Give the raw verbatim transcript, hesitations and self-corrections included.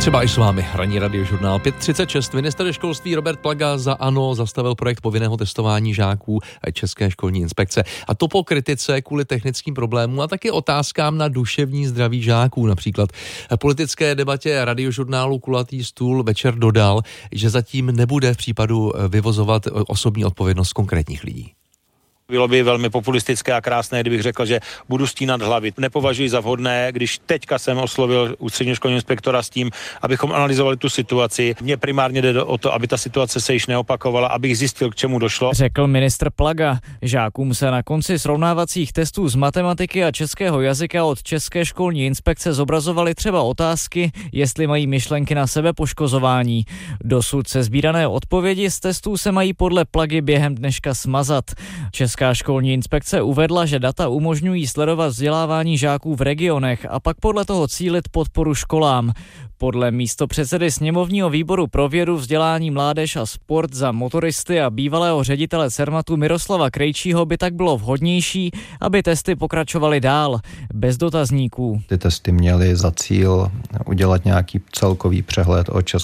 Třeba i s vámi hraní Radiožurnál pět třicet šest. Ministr školství Robert Plaga za ANO zastavil projekt povinného testování žáků České školní inspekce. A to po kritice kvůli technickým problémům a taky otázkám na duševní zdraví žáků. Například v politické debatě Radiožurnálu Kulatý stůl večer dodal, že zatím nebude v případu vyvozovat osobní odpovědnost konkrétních lidí. Bylo by velmi populistické a krásné, kdybych řekl, že budu stínat hlavy. Nepovažuji za vhodné, když teďka jsem oslovil ústředního školního inspektora s tím, abychom analyzovali tu situaci. Mně primárně jde o to, aby ta situace se již neopakovala, abych zjistil, k čemu došlo. Řekl ministr Plaga. Žákům se na konci srovnávacích testů z matematiky a českého jazyka od České školní inspekce zobrazovaly třeba otázky, jestli mají myšlenky na sebepoškozování. Dosud se sbírané odpovědi z testů se mají podle Plagy během dneška smazat. Česká školní inspekce uvedla, že data umožňují sledovat vzdělávání žáků v regionech a pak podle toho cílit podporu školám. Podle místopředsedy sněmovního výboru pro vědu, vzdělání, mládež a sport za motoristy a bývalého ředitele Cermatu Miroslava Krejčího by tak bylo vhodnější, aby testy pokračovaly dál, bez dotazníků. Ty testy měly za cíl udělat nějaký celkový přehled o české